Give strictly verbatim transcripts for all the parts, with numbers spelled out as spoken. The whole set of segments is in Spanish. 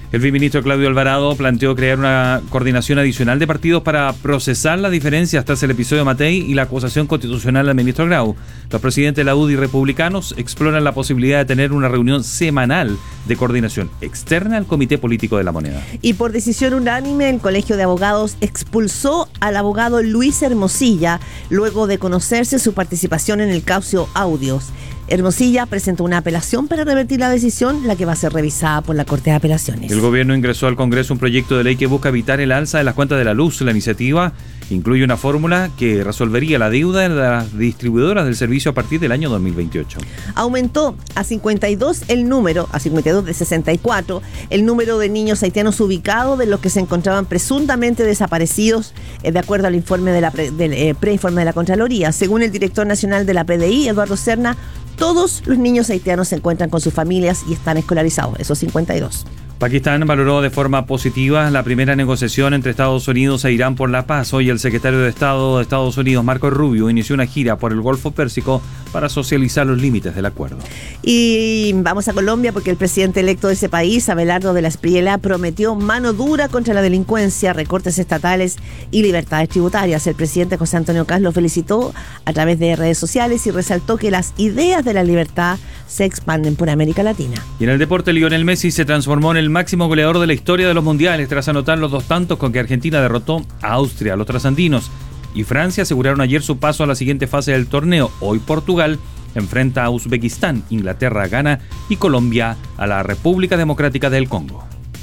El viceministro Claudio Alvarado planteó crear una coordinación adicional de partidos para procesar las diferencias tras el episodio Matei y la acusación constitucional al ministro Grau. Los presidentes de la U D y republicanos exploran la posibilidad de tener una reunión semanal de coordinación externa al Comité Político de la Moneda. Y por decisión unánime, el Colegio de Abogados expulsó al abogado Luis Hermosilla luego de conocerse su participación en el caso Audios. Hermosilla presentó una apelación para revertir la decisión, la que va a ser revisada por la Corte de Apelaciones. El gobierno ingresó al Congreso un proyecto de ley que busca evitar el alza de las cuentas de la luz. La iniciativa incluye una fórmula que resolvería la deuda de las distribuidoras del servicio a partir del año dos mil veintiocho. Aumentó a cincuenta y dos el número, a cincuenta y dos de sesenta y cuatro, el número de niños haitianos ubicados de los que se encontraban presuntamente desaparecidos, eh, de acuerdo al informe de la pre, del eh, preinforme de la Contraloría. Según el director nacional de la P D I, Eduardo Serna, todos los niños haitianos se encuentran con sus familias y están escolarizados, esos cincuenta y dos. Pakistán valoró de forma positiva la primera negociación entre Estados Unidos e Irán por la paz. Hoy el secretario de Estado de Estados Unidos, Marco Rubio, inició una gira por el Golfo Pérsico para socializar los límites del acuerdo. Y vamos a Colombia porque el presidente electo de ese país, Abelardo de la Espriella, prometió mano dura contra la delincuencia, recortes estatales y libertades tributarias. El presidente José Antonio Caz lo felicitó a través de redes sociales y resaltó que las ideas de la libertad se expanden por América Latina. Y en el deporte, Lionel Messi se transformó en el máximo goleador de la historia de los mundiales tras anotar los dos tantos con que Argentina derrotó a Austria. Los trasandinos y Francia aseguraron ayer su paso a la siguiente fase del torneo. Hoy Portugal enfrenta a Uzbekistán, Inglaterra a Ghana y Colombia a la República Democrática del Congo.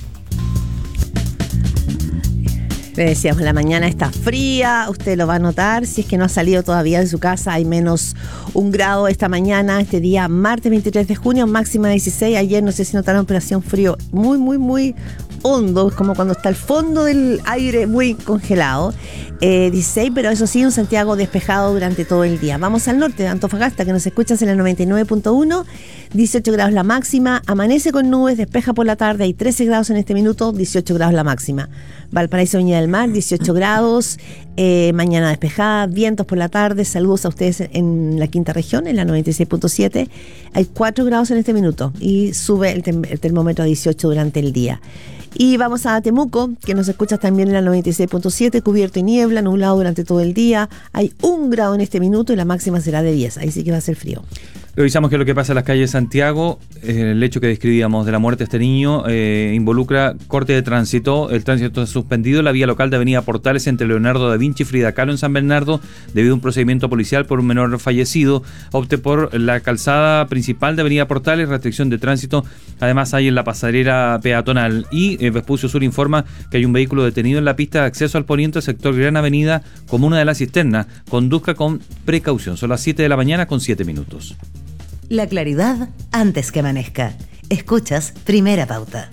Le decíamos, la mañana está fría, usted lo va a notar, si es que no ha salido todavía de su casa, hay menos un grado esta mañana, este día martes veintitrés de junio, máxima dieciséis, ayer no sé si notaron, pero hacía un frío muy, muy, muy hondo, como cuando está el fondo del aire muy congelado, eh, dieciséis, pero eso sí, un Santiago despejado durante todo el día. Vamos al norte de Antofagasta, que nos escuchas en el noventa y nueve punto uno, dieciocho grados la máxima, amanece con nubes, despeja por la tarde, hay trece grados en este minuto, dieciocho grados la máxima. Valparaíso, Viña del Mar, dieciocho grados, eh, mañana despejada, vientos por la tarde. Saludos a ustedes en la quinta región, en la noventa y seis punto siete. Hay cuatro grados en este minuto y sube el, tem- el termómetro a dieciocho durante el día. Y vamos a Temuco, que nos escuchas también en la noventa y seis punto siete, cubierto y niebla, nublado durante todo el día. Hay un grado en este minuto y la máxima será de diez, ahí sí que va a ser frío. Revisamos que lo que pasa en las calles de Santiago, eh, el hecho que describíamos de la muerte de este niño, eh, involucra corte de tránsito. El tránsito está suspendido. La vía local de Avenida Portales entre Leonardo da Vinci y Frida Kahlo en San Bernardo, debido a un procedimiento policial por un menor fallecido. Opte por la calzada principal de Avenida Portales, restricción de tránsito. Además hay en la pasarela peatonal. Y eh, Vespucio Sur informa que hay un vehículo detenido en la pista de acceso al poniente, sector Gran Avenida, comuna de La Cisterna. Conduzca con precaución. Son las siete de la mañana con siete minutos. La claridad antes que amanezca. Escuchas Primera Pauta.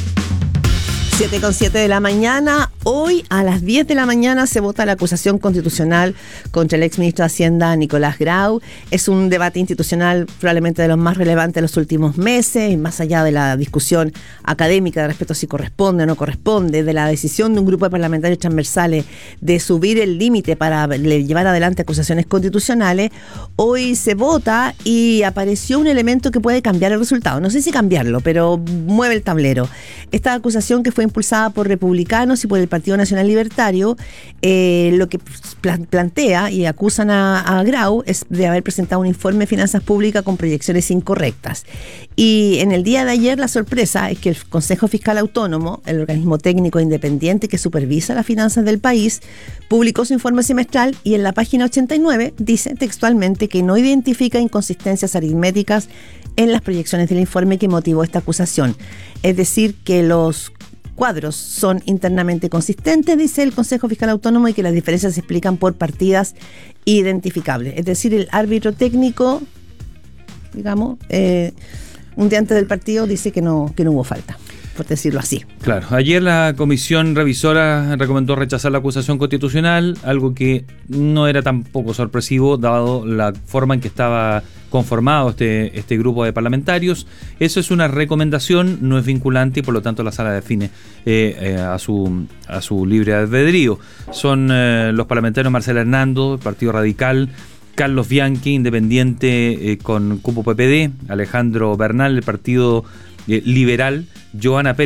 siete con siete de la mañana. Hoy a las diez de la mañana se vota la acusación constitucional contra el exministro de Hacienda Nicolás Grau. Es un debate institucional probablemente de los más relevantes de los últimos meses, y más allá de la discusión académica de respecto a si corresponde o no corresponde, de la decisión de un grupo de parlamentarios transversales de subir el límite para llevar adelante acusaciones constitucionales. Hoy se vota y apareció un elemento que puede cambiar el resultado. No sé si cambiarlo, pero mueve el tablero. Esta acusación, que fue impulsada por republicanos y por el Partido Nacional Libertario, eh, lo que pla- plantea y acusan a, a Grau es de haber presentado un informe de finanzas públicas con proyecciones incorrectas. Y en el día de ayer la sorpresa es que el Consejo Fiscal Autónomo, el organismo técnico independiente que supervisa las finanzas del país, publicó su informe semestral y en la página ochenta y nueve dice textualmente que no identifica inconsistencias aritméticas en las proyecciones del informe que motivó esta acusación. Es decir, que los cuadros son internamente consistentes, dice el Consejo Fiscal Autónomo, y que las diferencias se explican por partidas identificables. Es decir, el árbitro técnico, digamos, eh, un día antes del partido dice que no, que no hubo falta, por decirlo así. Claro, ayer la comisión revisora recomendó rechazar la acusación constitucional, algo que no era tampoco sorpresivo dado la forma en que estaba conformado este, este grupo de parlamentarios. Eso es una recomendación, no es vinculante y por lo tanto la sala define eh, eh, a, su, a su libre albedrío. Son eh, los parlamentarios Marcela Hernando, el Partido Radical, Carlos Bianchi, independiente eh, con cupo P P D, Alejandro Bernal, el Partido eh, Liberal, Joana Pérez